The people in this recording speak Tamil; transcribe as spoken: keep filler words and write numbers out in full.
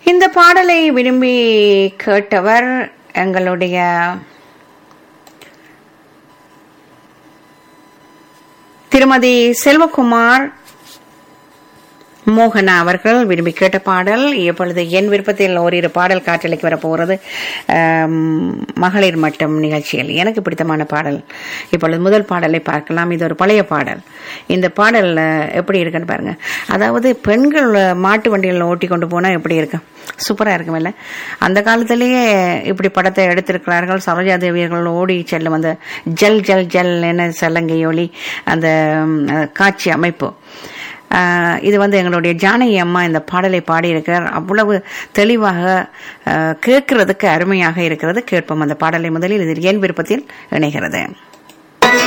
இந்த பாடலை விரும்பி கேட்டவர் எங்களுடைய திருமதி செல்வகுமார் மோகனா அவர்கள் விரும்பி கேட்ட பாடல். இப்பொழுது என் விருப்பத்தில் ஓரிரு பாடல் காற்றலைக்கு வரப்போகிறது. மகளிர் மட்டம் நிகழ்ச்சியில் எனக்கு பிடித்தமான பாடல். இப்பொழுது முதல் பாடலை பார்க்கலாம். இது ஒரு பழைய பாடல். இந்த பாடல் எப்படி இருக்குன்னு பாருங்க. அதாவது பெண்கள் மாட்டு வண்டிகளில் ஓட்டி கொண்டு போனா எப்படி இருக்கும், சூப்பரா இருக்கும் இல்ல? அந்த காலத்திலேயே இப்படி படத்தை எடுத்திருக்கிறார்கள். சரோஜா தேவியர்கள் ஓடி செல்லும் அந்த ஜல் ஜல் ஜல் என சலங்கை ஒளி, அந்த காட்சி அமைப்பு. இது வந்து எங்களுடைய ஜானகி அம்மா இந்த பாடலை பாடியிருக்கிறார். அவ்வளவு தெளிவாக கேட்கறதுக்கு அருமையாக இருக்கிறது. கேட்போம் அந்த பாடலை. முதலில் இது என் விருப்பத்தில் இணைகிறது.